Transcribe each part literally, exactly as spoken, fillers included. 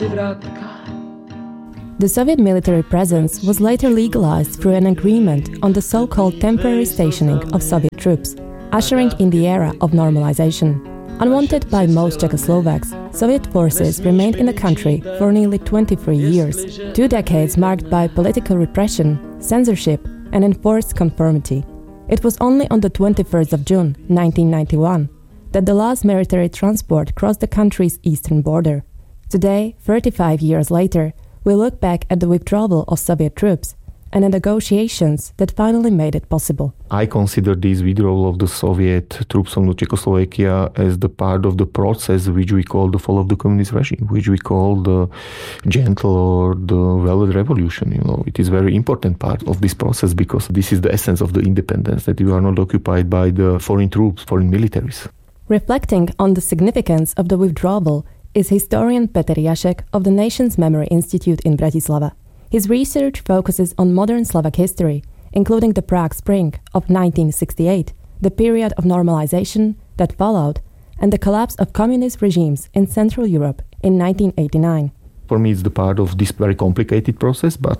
The Soviet military presence was later legalized through an agreement on the so-called temporary stationing of Soviet troops, ushering in the era of normalization. Unwanted by most Czechoslovaks, Soviet forces remained in the country for nearly twenty-three years, two decades marked by political repression, censorship, and enforced conformity. It was only on the twenty-first of June nineteen ninety-one that the last military transport crossed the country's eastern border. Today, thirty-five years later, we look back at the withdrawal of Soviet troops and the negotiations that finally made it possible. I consider this withdrawal of the Soviet troops from Czechoslovakia as the part of the process which we call the fall of the communist regime, which we call the gentle or the velvet revolution. You know, it is a very important part of this process because this is the essence of the independence, that you are not occupied by the foreign troops, foreign militaries. Reflecting on the significance of the withdrawal is historian Petr Jašek of the Nations Memory Institute in Bratislava. His research focuses on modern Slovak history, including the Prague Spring of nineteen sixty-eight, the period of normalization that followed, and the collapse of communist regimes in Central Europe in nineteen eighty-nine. For me, it's the part of this very complicated process, but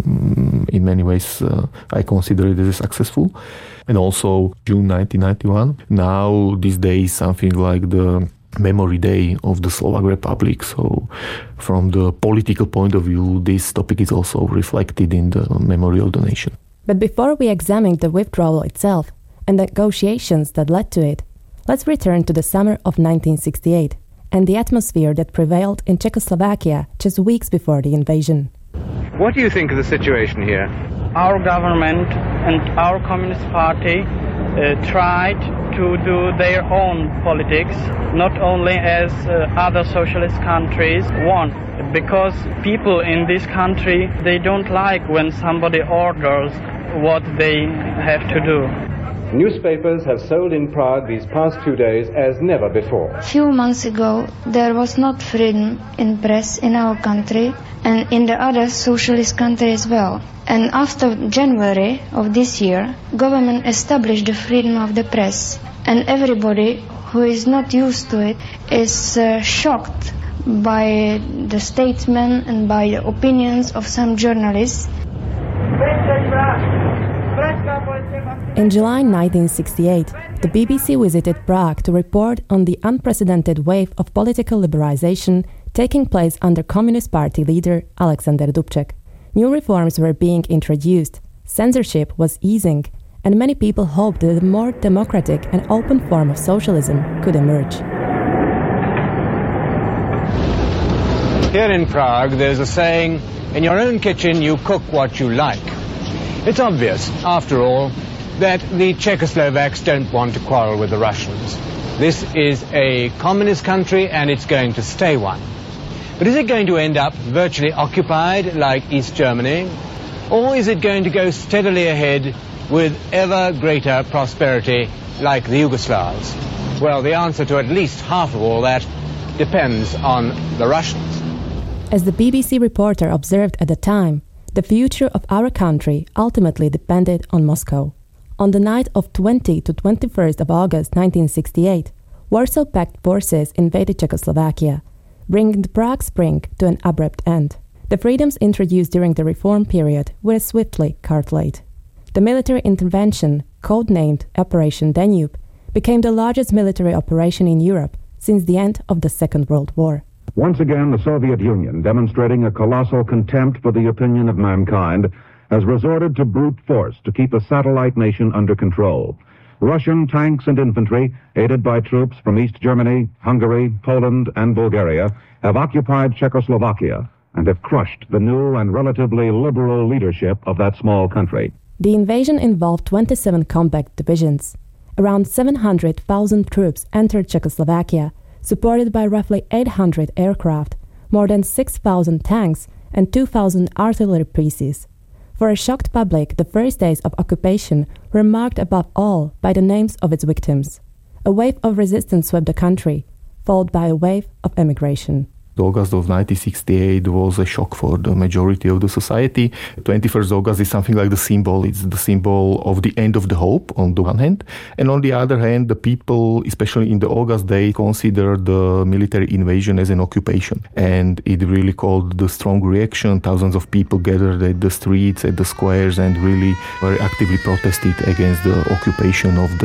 um, in many ways uh, I consider it as successful. And also June nineteen ninety-one. Now, this day is something like the Memory Day of the Slovak Republic. So from the political point of view, this topic is also reflected in the memory of the nation. But before we examine the withdrawal itself and the negotiations that led to it, let's return to the summer of nineteen sixty-eight and the atmosphere that prevailed in Czechoslovakia just weeks before the invasion. What do you think of the situation here? Our government and our Communist Party uh, tried to do their own politics, not only as uh, other socialist countries want, because people in this country, they don't like when somebody orders what they have to do. Newspapers have sold in Prague these past few days as never before. A few months ago, there was not freedom in press in our country and in the other socialist country as well. And after January of this year, government established the freedom of the press. And everybody who is not used to it is uh, shocked by the statements and by the opinions of some journalists. In July nineteen sixty-eight, the B B C visited Prague to report on the unprecedented wave of political liberalization taking place under Communist Party leader Alexander Dubček. New reforms were being introduced, censorship was easing, and many people hoped that a more democratic and open form of socialism could emerge. Here in Prague, there's a saying, in your own kitchen you cook what you like. It's obvious, after all, that the Czechoslovaks don't want to quarrel with the Russians. This is a communist country and it's going to stay one. But is it going to end up virtually occupied like East Germany? Or is it going to go steadily ahead with ever greater prosperity like the Yugoslavs? Well, the answer to at least half of all that depends on the Russians. As the B B C reporter observed at the time, the future of our country ultimately depended on Moscow. On the night of twentieth to twenty-first of August nineteen sixty-eight, Warsaw-packed forces invaded Czechoslovakia, bringing the Prague Spring to an abrupt end. The freedoms introduced during the reform period were swiftly curtailed. The military intervention, codenamed Operation Danube, became the largest military operation in Europe since the end of the Second World War. Once again, the Soviet Union, demonstrating a colossal contempt for the opinion of mankind, has resorted to brute force to keep a satellite nation under control. Russian tanks and infantry, aided by troops from East Germany, Hungary, Poland, and Bulgaria, have occupied Czechoslovakia and have crushed the new and relatively liberal leadership of that small country. The invasion involved twenty-seven combat divisions. Around seven hundred thousand troops entered Czechoslovakia, supported by roughly eight hundred aircraft, more than six thousand tanks, and two thousand artillery pieces. For a shocked public, the first days of occupation were marked above all by the names of its victims. A wave of resistance swept the country, followed by a wave of emigration. August of nineteen sixty-eight was a shock for the majority of the society. twenty-first August is something like the symbol. It's the symbol of the end of the hope on the one hand. And on the other hand, the people, especially in the August day, consider the military invasion as an occupation. And it really called the strong reaction. Thousands of people gathered at the streets, at the squares, and really very actively protested against the occupation of the